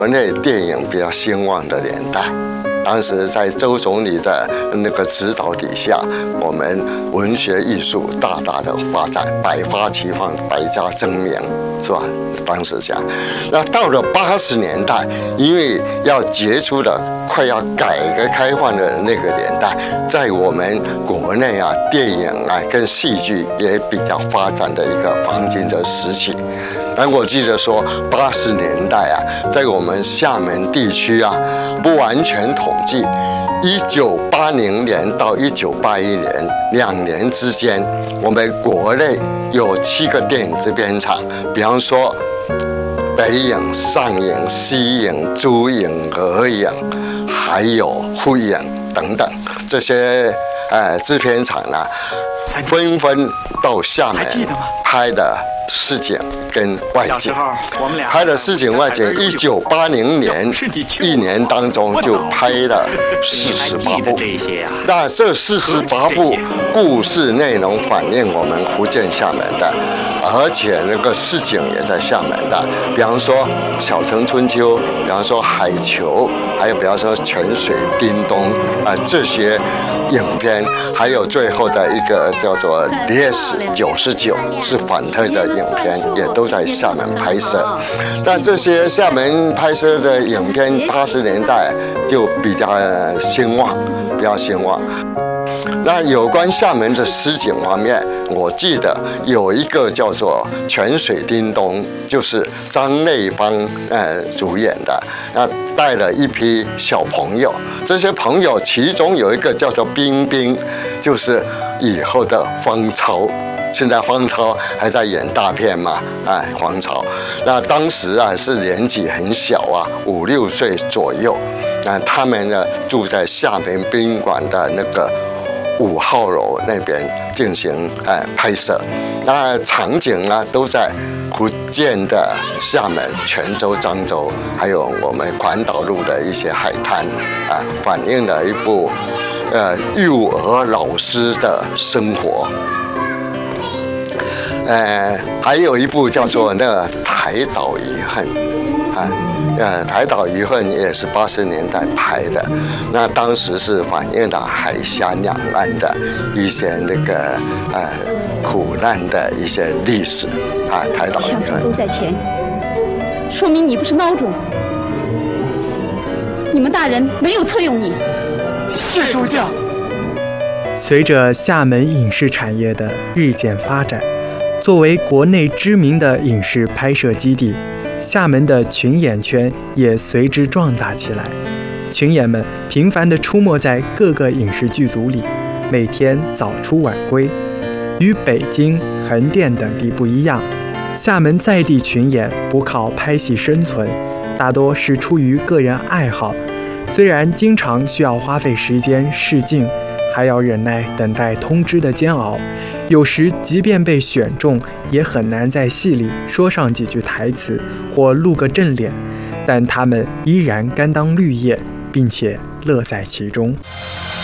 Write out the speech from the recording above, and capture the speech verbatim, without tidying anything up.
国内电影比较兴旺的年代。当时在周总理的那个指导底下，我们文学艺术大大的发展，百花齐放，百家争鸣，是吧？当时讲，那到了八十年代，因为要结束了快要改革开放的那个年代，在我们国内啊，电影啊跟戏剧也比较发展的一个黄金的时期。但我记得说，八十年代啊，在我们厦门地区啊，不完全统计，一九八零年到一九八一年两年之间，我们国内有七个电影制片厂，比方说北影、上影、西影、珠影、俄影，还有沪影等等这些呃制片厂呢，纷纷到厦门拍的市井跟外景，拍的市井外景，一九八零年一年当中就拍了四十八部。那这四十八部故事内容反映我们福建厦门的，而且那个市井也在厦门的，比方说《小城春秋》，比方说《海球》，还有比方说《泉水叮咚》啊、呃、这些影片，还有最后的一个叫做《烈士九十九》是反特的影片，也都在厦门拍摄。那这些厦门拍摄的影片，八十年代就比较兴旺，比较兴旺。那有关厦门的市井方面，我记得有一个叫做《泉水叮咚》，就是张内芳呃主演的，那带了一批小朋友，这些朋友其中有一个叫做冰冰，就是以后的方超。现在方超还在演大片嘛？哎，方超，那当时啊是年纪很小啊，五六岁左右。那他们呢住在厦门宾馆的那个五号楼那边进行哎拍摄。那场景呢都在福建的厦门、泉州、漳州，还有我们环岛路的一些海滩啊，反映了一部呃幼儿老师的生活。呃，还有一部叫做那个《台岛遗恨》啊，呃，《台岛遗恨》也是八十年代拍的，那当时是反映了海峡两岸的一些那个呃苦难的一些历史啊，《台岛遗恨》 都在前，说明你不是孬种，你们大人没有册用你。 是主教。 随着厦门影视产业的日渐发展，作为国内知名的影视拍摄基地，厦门的群演圈也随之壮大起来。群演们频繁地出没在各个影视剧组里，每天早出晚归。与北京、横店等地不一样，厦门在地群演不靠拍戏生存，大多是出于个人爱好。虽然经常需要花费时间试镜，还要忍耐等待通知的煎熬，有时即便被选中，也很难在戏里说上几句台词或露个正脸，但他们依然甘当绿叶，并且乐在其中。